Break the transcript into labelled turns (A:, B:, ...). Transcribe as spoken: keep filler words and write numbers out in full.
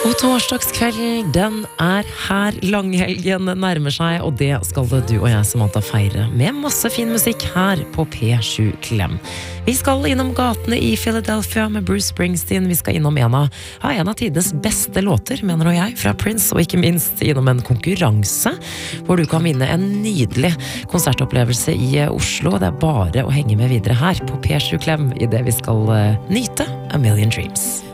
A: God torsdagskveld, den er her, langhelgen nærmer seg, og det skal du og jeg, Samantha, feire med masse fin musikk her på P sju Klem. Vi skal innom gatene i Philadelphia med Bruce Springsteen, vi skal innom en av, ja, en av tidens beste låter, mener jeg, fra Prince, og ikke minst innom en konkurranse, hvor du kan vinne en nydelig konsertopplevelse i Oslo. Det er bare å henge med videre her på P sju Klem, i det vi skal uh, nyte A Million Dreams.